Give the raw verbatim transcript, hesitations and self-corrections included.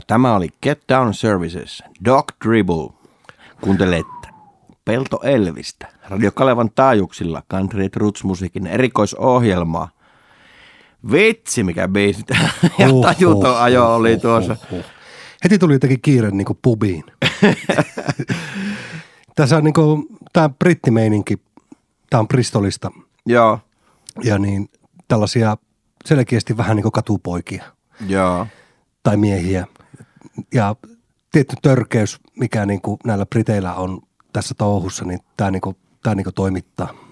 Tämä oli Get Down Services, Dog Dribble. Kuuntelet Pelto Elvistä, Radio Kalevan taajuuksilla Country Roots-musiikin erikoisohjelmaa. Vitsi, mikä biisi ja Huh, tajuton huh, ajo huh, oli huh, tuossa. huh, huh. Heti tuli jotenkin kiire niin kuin pubiin. Tässä on niin kuin, tämä brittimeininki, tämä on Bristolista. Joo. Ja niin tällaisia selkeästi vähän niin kuin katupoikia. Joo. Tai miehiä. Ja tietty törkeys, mikä niin kuin näillä briteillä on tässä touhussa, niin tämä niin kuin, tämä niin kuin toimittaa.